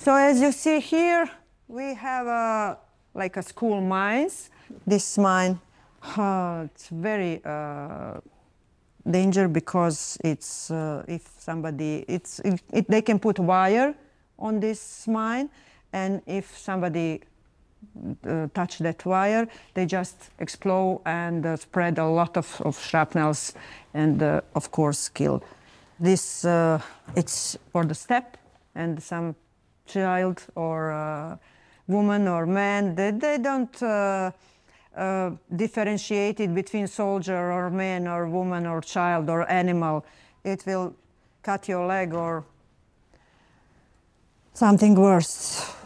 So as you see here, we have like a school mines. This mine, it's very danger because it's if somebody, they can put wire on this mine, and if somebody touch that wire, they just explode and spread a lot of shrapnels and of course kill. This it's for the steppe, and some child or woman or man, they don't differentiate it between soldier or man or woman or child or animal. It will cut your leg or something worse.